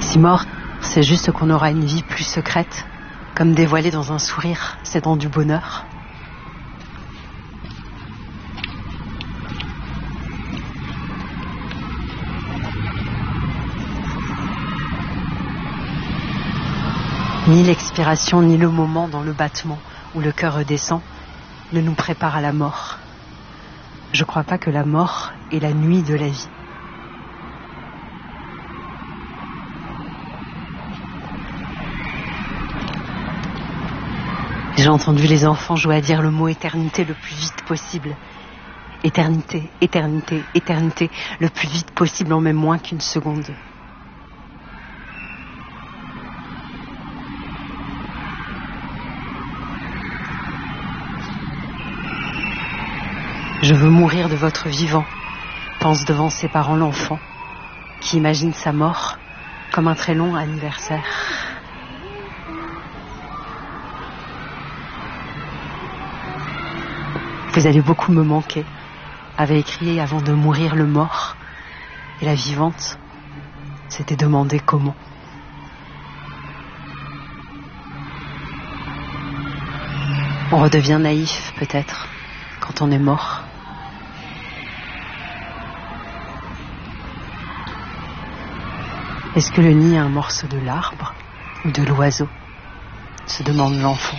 Si mort, c'est juste qu'on aura une vie plus secrète, comme dévoilée dans un sourire, c'est dans du bonheur. Ni l'expiration, ni le moment dans le battement où le cœur redescend ne nous prépare à la mort. Je crois pas que la mort est la nuit de la vie. J'ai entendu les enfants jouer à dire le mot éternité le plus vite possible. Éternité, éternité, éternité, le plus vite possible en même moins qu'une seconde. Je veux mourir de votre vivant, pense devant ses parents l'enfant, qui imagine sa mort comme un très long anniversaire. Vous allez beaucoup me manquer, avait écrit avant de mourir le mort, et la vivante s'était demandé comment. On redevient naïf, peut-être, quand on est mort. Est-ce que le nid est un morceau de l'arbre ou de l'oiseau, se demande l'enfant.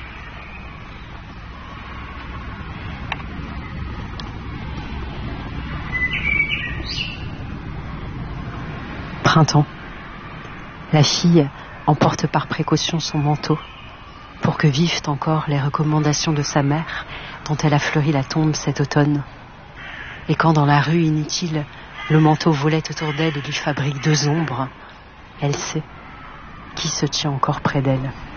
Printemps. La fille emporte par précaution son manteau pour que vivent encore les recommandations de sa mère dont elle a fleuri la tombe cet automne. Et quand dans la rue inutile, le manteau volait autour d'elle et lui fabrique deux ombres, elle sait qui se tient encore près d'elle.